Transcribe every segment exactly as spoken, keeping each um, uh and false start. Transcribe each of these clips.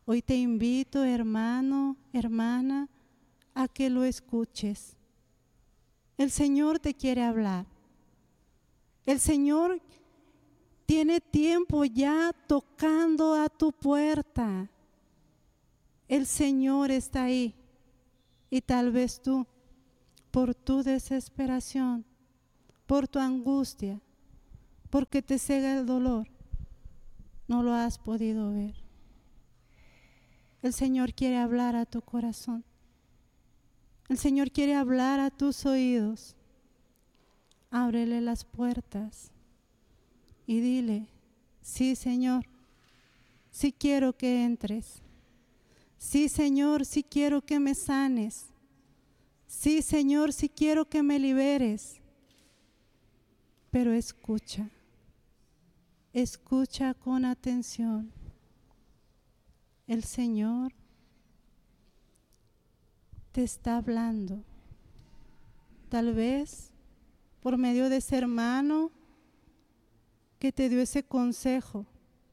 Hoy te invito, hermano, hermana, a que lo escuches. El Señor te quiere hablar. El Señor tiene tiempo ya tocando a tu puerta. El Señor está ahí. Y tal vez tú, por tu desesperación, por tu angustia, porque te cega el dolor, no lo has podido ver. El Señor quiere hablar a tu corazón. El Señor quiere hablar a tus oídos. Ábrele las puertas y dile, sí, Señor, sí quiero que entres. Sí, Señor, sí quiero que me sanes. Sí, Señor, sí quiero que me liberes. Pero escucha, escucha con atención. El Señor te está hablando. Tal vez por medio de ese hermano que te dio ese consejo.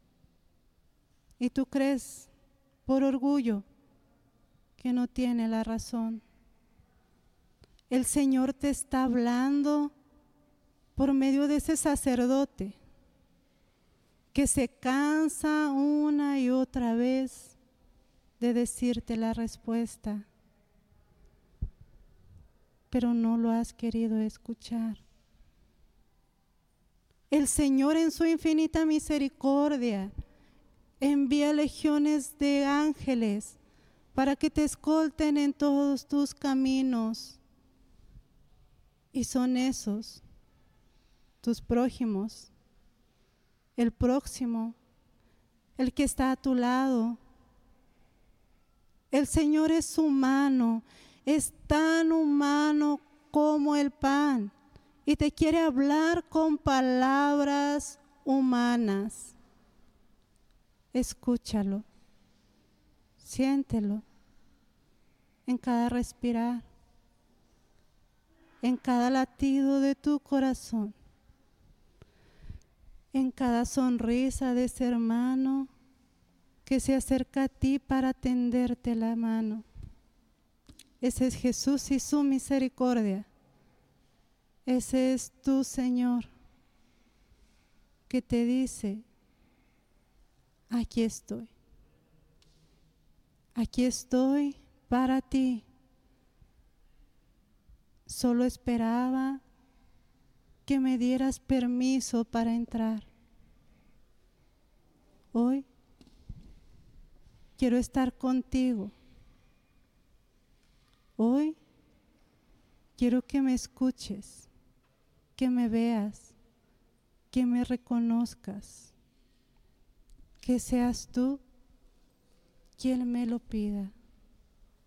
Y tú crees, por orgullo, que no tiene la razón. El Señor te está hablando por medio de ese sacerdote que se cansa una y otra vez de decirte la respuesta, pero no lo has querido escuchar. El Señor en su infinita misericordia envía legiones de ángeles para que te escolten en todos tus caminos. Y son esos tus prójimos, el próximo, el que está a tu lado. El Señor es humano, es tan humano como el pan y te quiere hablar con palabras humanas. Escúchalo, siéntelo en cada respirar, en cada latido de tu corazón, en cada sonrisa de ese hermano que se acerca a ti para tenderte la mano. Ese es Jesús y su misericordia. Ese es tu Señor que te dice, aquí estoy. Aquí estoy para ti. Solo esperaba que me dieras permiso para entrar. Hoy quiero estar contigo. Hoy quiero que me escuches, que me veas, que me reconozcas, que seas tú quien me lo pida.